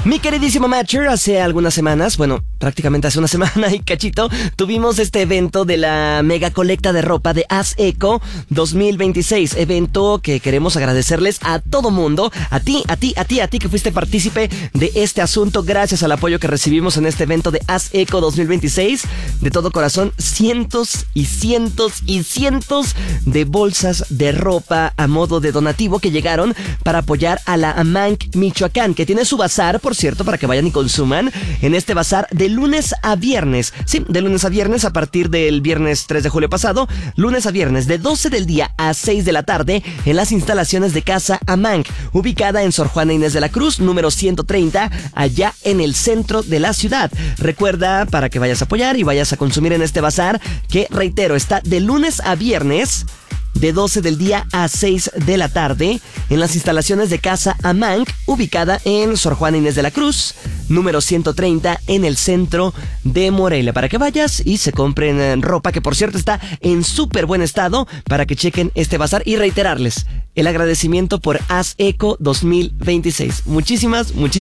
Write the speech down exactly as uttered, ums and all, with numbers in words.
Mi queridísimo Matcher, hace algunas semanas, bueno, prácticamente hace una semana y cachito, tuvimos este evento de la mega colecta de ropa de Haz Eco dos mil veintiséis, evento que queremos agradecerles a todo mundo, a ti, a ti, a ti, a ti que fuiste partícipe de este asunto, gracias al apoyo que recibimos en este evento de Haz Eco dos mil veintiséis, de todo corazón, cientos y cientos y cientos de bolsas de ropa a modo de donativo que llegaron para apoyar a la Amanc Michoacán, que tiene su bazar, por cierto, para que vayan y consuman en este bazar de lunes a viernes. Sí, de lunes a viernes a partir del viernes tres de julio pasado, lunes a viernes de doce del día a seis de la tarde en las instalaciones de Casa Amanc, ubicada en Sor Juana Inés de la Cruz, número ciento treinta, allá en el centro de la ciudad. Recuerda, para que vayas a apoyar y vayas a consumir en este bazar, que reitero, está de lunes a viernes de doce del día a seis de la tarde en las instalaciones de Casa Amanc, ubicada en Sor Juana Inés de la Cruz, número ciento treinta, en el centro de Morelia, para que vayas y se compren ropa, que por cierto está en súper buen estado, para que chequen este bazar y reiterarles el agradecimiento por Haz Eco dos mil veintiséis. Muchísimas, muchísimas